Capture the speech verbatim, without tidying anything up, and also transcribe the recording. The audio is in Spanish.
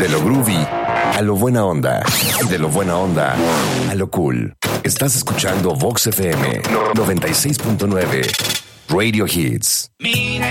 De lo groovy a lo buena onda. De lo buena onda a lo cool. Estás escuchando Vox F M noventa y seis punto nueve. Radio Hits. Mira